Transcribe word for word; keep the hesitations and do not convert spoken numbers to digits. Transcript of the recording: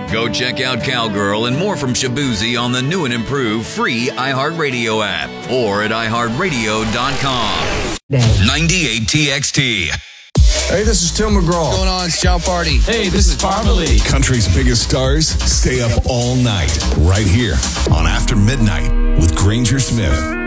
Go check out Cowgirl and more from Shabuzi on the new and improved free iHeartRadio app or at i heart radio dot com. ninety-eight T X T. Hey, this is Tim McGraw. What's going on? It's John Party. Hey, this is Parmalee. Country's biggest stars stay up all night right here on After Midnight with Granger Smith.